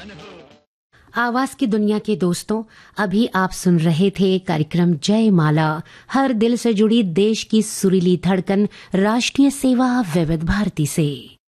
आवाज की दुनिया के दोस्तों, अभी आप सुन रहे थे कार्यक्रम जय माला, हर दिल से जुड़ी देश की सुरीली धड़कन राष्ट्रीय सेवा विविध भारती से।